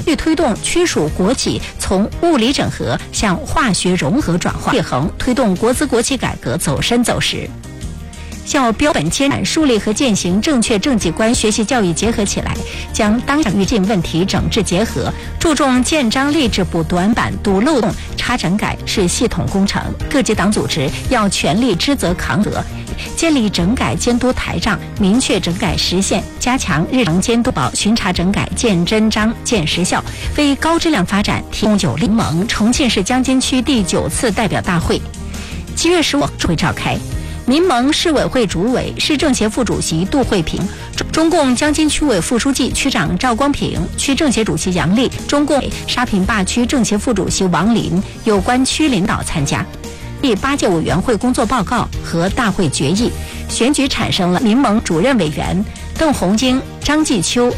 欲推动区属国企从物理整合向化学融合转化，平衡推动国资国企改革走深走实。校标本兼展，树立和践行正确政绩观，学习教育结合起来，将当下预进问题整治结合，注重建章立制、补短板、堵漏洞、查整改是系统工程。各级党组织要全力知责扛责，建立整改监督台账，明确整改实现，加强日常监督保巡查整改，见真章、见实效，为高质量发展提供有力。盟重庆市江津区第9次代表大会7月15日会召开。民盟市委会主委、市政协副主席杜慧平，中共江津区委副书记、区长赵光平，区政协主席杨丽，中共沙坪坝区政协副主席王林，有关区领导参加。第8届委员会工作报告和大会决议，选举产生了民盟主任委员邓红京、张继秋、